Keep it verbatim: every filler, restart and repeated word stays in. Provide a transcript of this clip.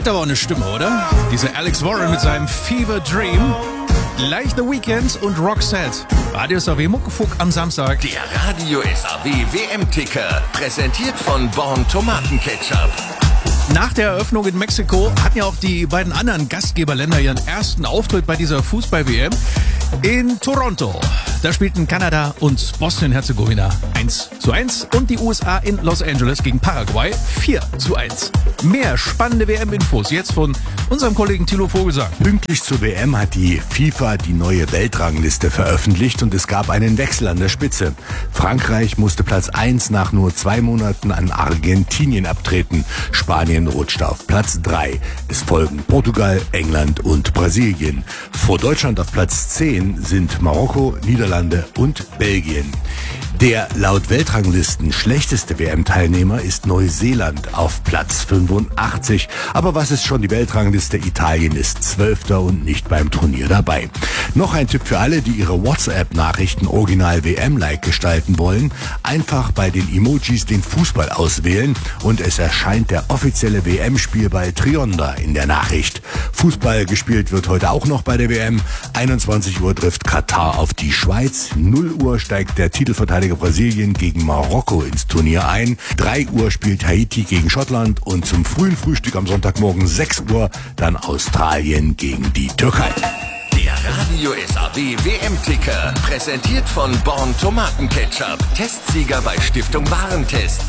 Hat aber auch eine Stimme, oder? Dieser Alex Warren mit seinem Fever Dream. Gleich The Weeknd und Roxette. Radio S A W Muckefuck am Samstag. Der Radio S A W W M-Ticker. Präsentiert von Born Tomatenketchup. Nach der Eröffnung in Mexiko hatten ja auch die beiden anderen Gastgeberländer ihren ersten Auftritt bei dieser Fußball-W M in Toronto. Da spielten Kanada und Bosnien-Herzegowina eins zu eins und die U S A in Los Angeles gegen Paraguay vier zu eins. Mehr spannende W M-Infos jetzt von unserem Kollegen Thilo Vogelsang. Pünktlich zur W M hat die FIFA die neue Weltrangliste veröffentlicht und es gab einen Wechsel an der Spitze. Frankreich musste Platz eins nach nur zwei Monaten an Argentinien abtreten. Spanien rutschte auf Platz drei. Es folgen Portugal, England und Brasilien. Vor Deutschland auf Platz zehn sind Marokko, Niederlande und Belgien. Der laut Weltranglisten schlechteste W M-Teilnehmer ist Neuseeland auf Platz fünfundachtzig. Aber was ist schon die Weltrangliste? Italien ist Zwölfter und nicht beim Turnier dabei. Noch ein Tipp für alle, die ihre WhatsApp-Nachrichten original W M-like gestalten wollen. Einfach bei den Emojis den Fußball auswählen und es erscheint der offizielle W M-Spielball Trionda in der Nachricht. Fußball gespielt wird heute auch noch bei der W M. einundzwanzig Uhr trifft Katar auf die Schweiz. null Uhr steigt der Titelverteidiger Brasilien gegen Marokko ins Turnier ein. drei Uhr spielt Haiti gegen Schottland und zum frühen Frühstück am Sonntagmorgen sechs Uhr dann Australien gegen die Türkei. Der Radio S A W W M-Ticker. Präsentiert von Born Tomatenketchup. Testsieger bei Stiftung Warentest.